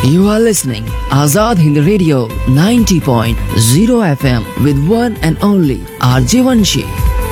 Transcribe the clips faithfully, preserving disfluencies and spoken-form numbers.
You are listening Azad Hind Radio ninety point zero F M with one and only R J Vanshi.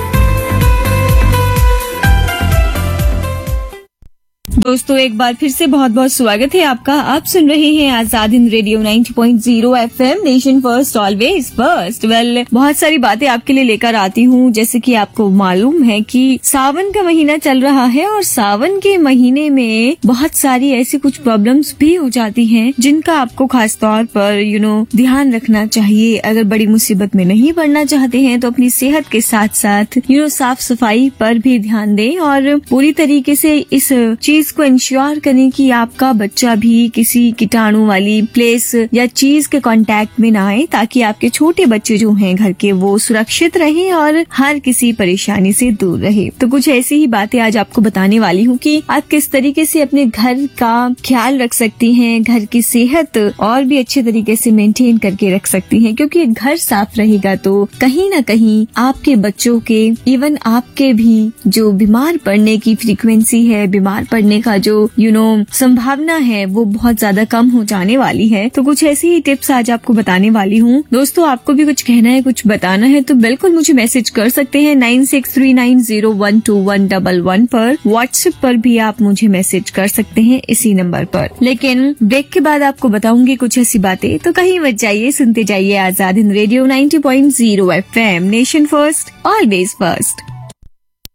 दोस्तों एक बार फिर से बहुत बहुत स्वागत है आपका। आप सुन रहे हैं Azad Hind radio ninety point zero FM, nation first always first. Well, बहुत सारी बातें आपके लिए लेकर आती हूँ। जैसे कि आपको मालूम है कि सावन का महीना चल रहा है और सावन के महीने में बहुत सारी ऐसी कुछ प्रॉब्लम्स भी हो जाती हैं जिनका आपको खास तौर पर यू नो ध्यान रखना चाहिए। अगर बड़ी मुसीबत में नहीं पड़ना चाहते हैं तो अपनी सेहत के साथ साथ यू नो साफ सफाई पर भी ध्यान दें और पूरी तरीके से इस चीज को इंश्योर करें कि आपका बच्चा भी किसी कीटाणु वाली प्लेस या चीज के कांटेक्ट में ना आए, ताकि आपके छोटे बच्चे जो हैं घर के वो सुरक्षित रहें और हर किसी परेशानी से दूर रहे। तो कुछ ऐसी ही बातें आज आपको बताने वाली हूँ कि आप किस तरीके से अपने घर का ख्याल रख सकती हैं, घर की सेहत और भी अच्छे तरीके से मेंटेन करके रख सकती हैं। क्योंकि घर साफ रहेगा तो कहीं न कहीं आपके बच्चों के, इवन आपके भी जो बीमार पड़ने की फ्रीक्वेंसी है, बीमार पड़ने का जो यू नो संभावना है वो बहुत ज्यादा कम हो जाने वाली है। तो कुछ ऐसी ही टिप्स आज आपको बताने वाली हूँ। दोस्तों आपको भी कुछ कहना है, कुछ बताना है तो बिल्कुल मुझे मैसेज कर सकते हैं nine six three nine zero one two one double one पर। व्हाट्सएप पर भी आप मुझे मैसेज कर सकते हैं इसी नंबर पर। लेकिन ब्रेक के बाद आपको बताऊंगी कुछ ऐसी बातें, तो कहीं मत जाइए, सुनते जाइए Azad Hind radio ninety point zero FM, nation first always first.